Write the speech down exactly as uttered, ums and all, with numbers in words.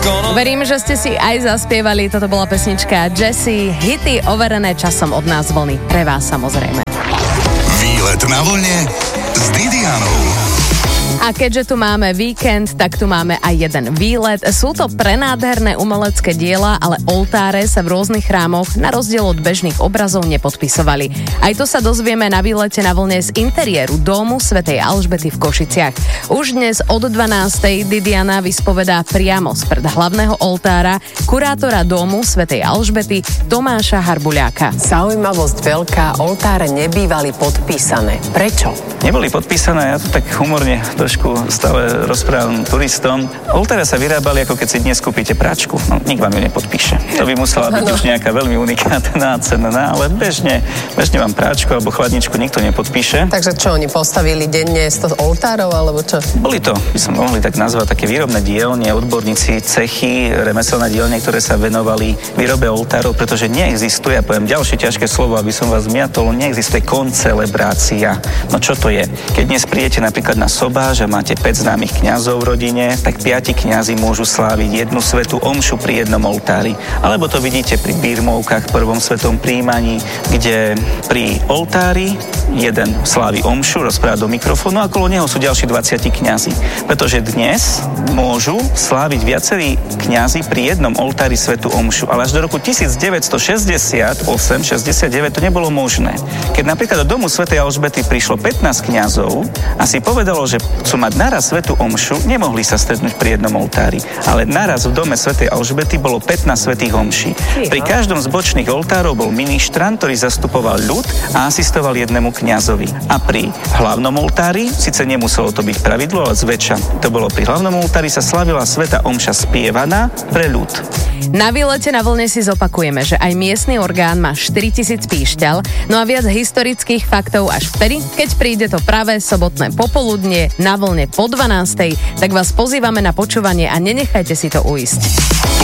Verím, že ste si aj zaspievali. Toto bola pesnička Jessie. Hity overené časom od nás vlny. Pre vás samozrejme. Výlet na vlne s Didianou. A keďže tu máme víkend, tak tu máme aj jeden výlet. Sú to prenádherné umelecké diela, ale oltáre sa v rôznych chrámoch na rozdiel od bežných obrazov nepodpisovali. Aj to sa dozvieme na výlete na vlne z interiéru domu svätej Alžbety v Košiciach. Už dnes od dvanástej Didiana vyspovedá priamo spred hlavného oltára kurátora domu svätej Alžbety Tomáša Harbuľáka. Zaujímavosť veľká, oltáre nebývali podpísané. Prečo? Neboli podpísané, ja to tak humorne trošku stále rozprávam turistom. Oltáre sa vyrábali, ako keď si dnes kúpite práčku. No, nik vám ju nepodpíše. To by musela byť už nejaká veľmi unikátna cena, ale bežne, bežne vám práčku alebo chladničku nikto nepodpíše. Takže čo, oni postavili denne sto oltárov, alebo čo? Boli to, by som mohli tak nazvať, také výrobné dielne, odborníci, cechy, remeselné dielne, ktoré sa venovali výrobe oltárov, pretože neexistuje, ja poviem ďalšie ťažké slovo, aby som vás zmiatol, neexistuje koncelebrácia. No čo to je? Keď dnes prídete napríklad na sobáš a máte päť známych kňazov v rodine, tak piati kňazi môžu sláviť jednu svätú omšu pri jednom oltári. Alebo to vidíte pri birmovkách v prvom svetom príjmaní, kde pri oltári jeden slávi omšu, rozpráva do mikrofónu a okolo neho sú ďalší dvadsať kňazi. Pretože dnes môžu sláviť viacerí kňazi pri jednom oltári svätú omšu, ale až do roku devätnásťstošesťdesiatosem šesťdesiatdeväť to nebolo možné. Keď napríklad do domu svätej Alžbety prišlo pätnásť kňazov a si povedalo, že chcú mať naraz svätú omšu, nemohli sa stretnúť pri jednom oltári. Ale naraz v dome svätej Alžbety bolo pätnásť svätých omší. Pri každom z bočných oltárov bol ministrant, ktorý zastupoval ľud a asistoval jednému kňazovi. A pri hlavnom oltári, síce nemuselo to byť pravidlo, ale zväčša to bolo pri hlavnom oltári, sa slavila svätá omša spievaná pre ľud. Na výlete na vlne si zopakujeme, že aj miestny orgán má štyritisíc píšťal, no a viac historických faktov až vtedy, keď príde to pravé sobotné popoludnie na vlne po dvanástej, tak vás pozývame na počúvanie a nenechajte si to uísť.